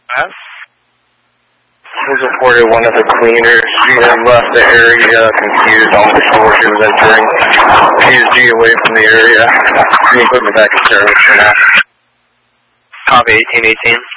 Was reported one of the cleaners left the area confused, almost sure she was entering PSG away from the area. The equipment back in service for now. Copy 1818.